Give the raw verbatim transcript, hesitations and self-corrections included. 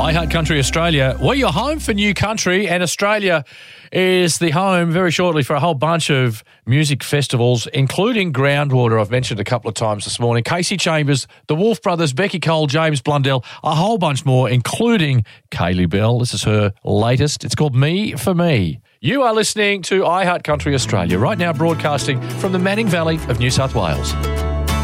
iHeart Country Australia. We're your home for new country, and Australia is the home very shortly for a whole bunch of music festivals, including Groundwater, I've mentioned a couple of times this morning. Kasey Chambers, the Wolf Brothers, Becky Cole, James Blundell, a whole bunch more, including Kaylee Bell. This is her latest. It's called Me for Me. You are listening to iHeart Country Australia, right now broadcasting from the Manning Valley of New South Wales.